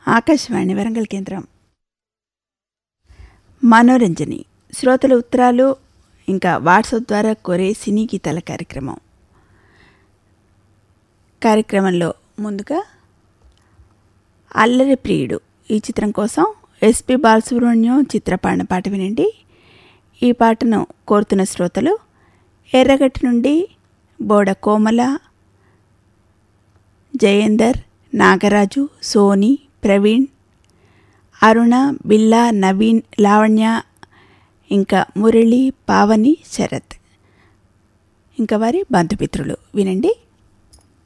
ఆకాశవాణి వరంగల్ కేంద్రం. మనోరంజని శ్రోతల ఉత్తరాలు ఇంకా వాట్సాప్ ద్వారా కోరే సినీ గీతాల కార్యక్రమంలో ముందుగా అల్లరి ప్రియుడు ఈ చిత్రం కోసం ఎస్పి బాలసుబ్రహ్మణ్యం చిత్రపాడిన పాట వినండి. ఈ పాటను కోరుతున్న శ్రోతలు ఎర్రగట్టి నుండి బోడ కోమల, జయేందర్, నాగరాజు, సోని, ప్రవీణ్, అరుణ, బిల్లా, నవీన్, లావణ్య, ఇంకా మురళి, పావని, శరత్, ఇంకా వారి బంధుమిత్రులు. వినండి.